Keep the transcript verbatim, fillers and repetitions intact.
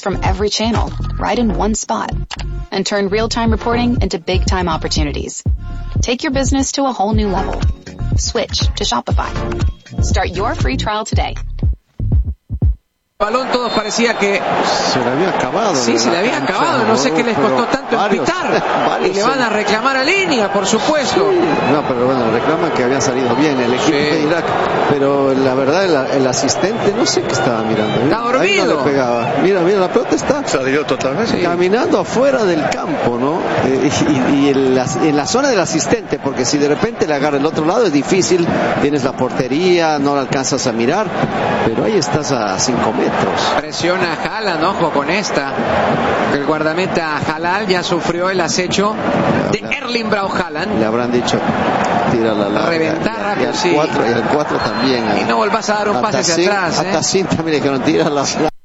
from every channel, right in one spot, and turn real-time reporting into big-time opportunities. Take your business to a whole new level. Switch to Shopify. Start your free trial today. Balón todos parecía que se le había acabado. Sí, se le había cancha, acabado. No sé qué les costó tanto varios, pitar. Varios, y le van a reclamar a línea, por supuesto. Sí. No, pero bueno, reclaman que habían salido bien el equipo sí. de Irak. Pero la verdad, el, el asistente, no sé qué estaba mirando. Está dormido. Ahí no le pegaba. Mira, mira, la pelota está salió totalmente. Sí. Caminando afuera del campo, ¿no? Eh, y y en, la, en la zona del asistente, porque si de repente le agarra el otro lado es difícil. Tienes la portería, no la alcanzas a mirar. Pero ahí estás a cinco metros. Presiona a Haaland, ojo con esta. El guardameta Halal ya sufrió el acecho de Erling Braut Haaland. Le habrán dicho, tira la larga. Reventar rápido, y al sí. cuatro, y al cuatro también. Y no volvás a dar un pase hacia atrás. Hasta ¿eh? cinta, mire que no tira la